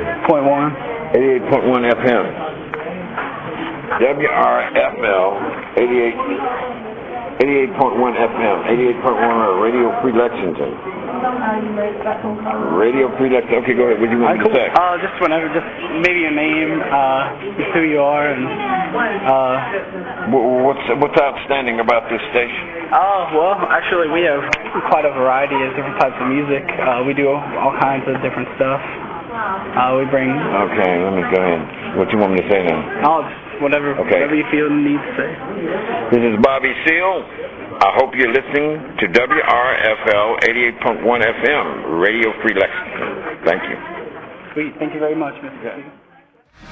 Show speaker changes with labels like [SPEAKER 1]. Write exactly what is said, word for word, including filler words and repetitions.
[SPEAKER 1] point one.
[SPEAKER 2] eighty-eight point one F M. W R F L, eighty-eight, eighty-eight point one F M, eighty-eight point one Radio Free Lexington. Radio Free Lexington. Okay, go ahead. What do you want me to say?
[SPEAKER 1] Uh, just whenever, just maybe your name, uh, just who you are, and uh.
[SPEAKER 2] What's what's outstanding about this station?
[SPEAKER 1] Oh well, actually we have quite a variety of different types of music. Uh, we do all kinds of different stuff. Uh, we bring.
[SPEAKER 2] Okay, let me go ahead. What do you want me to say now?
[SPEAKER 1] Oh, just whatever,
[SPEAKER 2] okay.
[SPEAKER 1] whatever you feel the need to say.
[SPEAKER 2] This is Bobby Seale. I hope you're listening to W R F L eighty-eight point one F M, Radio Free Lexington. Thank you.
[SPEAKER 1] Sweet. Thank you very much, Mister Yeah.